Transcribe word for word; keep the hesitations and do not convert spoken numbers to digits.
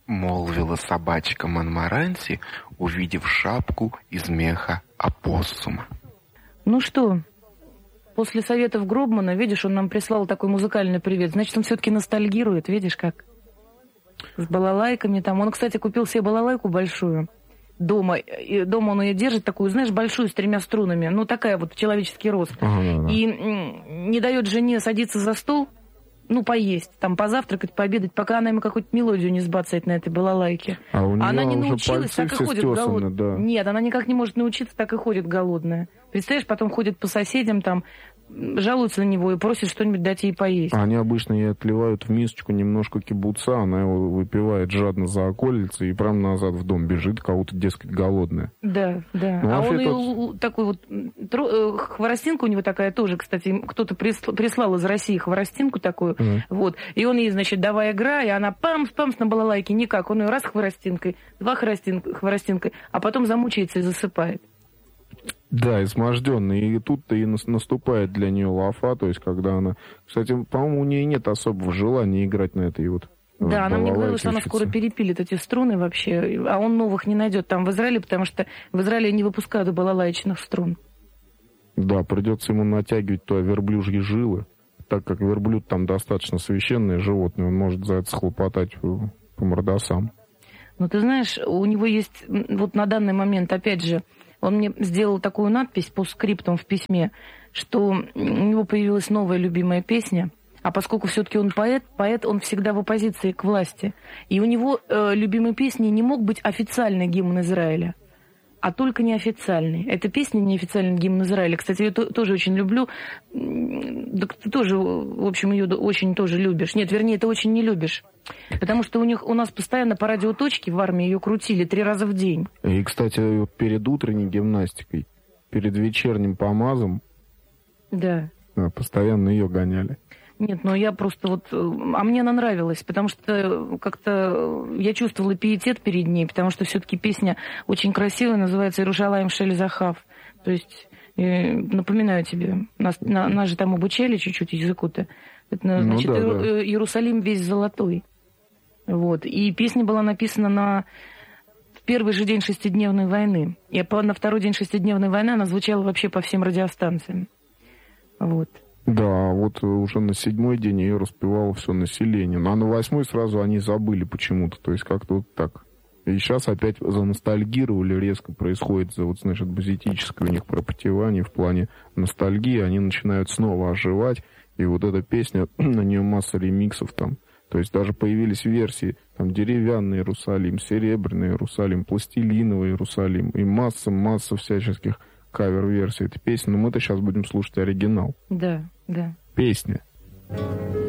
молвила собачка Монморанси, увидев шапку из меха опоссума. Ну что, после советов Гробмана, видишь, он нам прислал такой музыкальный привет. Значит, он все-таки ностальгирует, видишь как? С балалайками там. Он, кстати, купил себе балалайку большую дома. И дома он ее держит такую, знаешь, большую, с тремя струнами. Ну, такая вот, человеческий рост. Ага, и м- не дает жене садиться за стол, ну, поесть, там, позавтракать, пообедать, пока она ему какую-то мелодию не сбацает на этой балалайке. А у нее она не уже научилась, так и ходит голодная. Да. Нет, она никак не может научиться, так и ходит голодная. Представляешь, потом ходит по соседям, там, жалуются на него и просят что-нибудь дать ей поесть. А они обычно ей отливают в мисочку немножко кибуца, она его выпивает жадно за околицы и прям назад в дом бежит, кого-то, дескать, голодная. Да, да. Ну, а он ее тот... такой вот... Тро... Хворостинка у него такая тоже, кстати, кто-то прислал из России хворостинку такую, mm. вот. И он ей, значит, давай играй, и она памс-памс на балалайке, никак. Он ее раз хворостинкой, два хворостинкой, а потом замучается и засыпает. Да, изможденный. И тут-то и наступает для нее лафа, то есть когда она... Кстати, по-моему, у нее нет особого желания играть на этой вот... Да, она мне говорила, что она скоро перепилит эти струны вообще, а он новых не найдет там в Израиле, потому что в Израиле не выпускают балалайчных струн. Да, придется ему натягивать то верблюжьи жилы, так как верблюд там достаточно священное животное, он может за это схлопотать по мордасам. Ну, ты знаешь, у него есть вот на данный момент, опять же, он мне сделал такую надпись по скриптам в письме, что у него появилась новая любимая песня, а поскольку все-таки он поэт, поэт, он всегда в оппозиции к власти. И у него э, любимой песней не мог быть официальный гимн Израиля, а только неофициальный. Эта песня неофициальный гимн Израиля. Кстати, я то, тоже очень люблю. Да, ты тоже, в общем, ее очень тоже любишь. Нет, вернее, ты очень не любишь. Потому что у них у нас постоянно по радиоточке в армии ее крутили три раза в день. И, кстати, перед утренней гимнастикой, перед вечерним помазом, да. постоянно ее гоняли. Нет, ну я просто вот... А мне она нравилась, потому что как-то я чувствовала пиетет перед ней, потому что все-таки песня очень красивая, называется «Иерушалаим шель захав». То есть, э, напоминаю тебе, нас, на, нас же там обучали чуть-чуть языку-то. Это, значит, ну, да, Иеру, да. Иерусалим весь золотой. Вот. И песня была написана на первый же день шестидневной войны. И на второй день шестидневной войны она звучала вообще по всем радиостанциям. Вот. Да, вот уже на седьмой день ее распевало все население. А на восьмой сразу они забыли почему-то. То есть как-то вот так. И сейчас опять заностальгировали, резко происходит, вот, значит, базитическое у них пропотевание в плане ностальгии. Они начинают снова оживать. И вот эта песня, на нее масса ремиксов там. То есть даже появились версии, там, деревянный Иерусалим, серебряный Иерусалим, пластилиновый Иерусалим. И масса-масса всяческих кавер-версий этой песни. Но мы-то сейчас будем слушать оригинал. Да, да. Песня.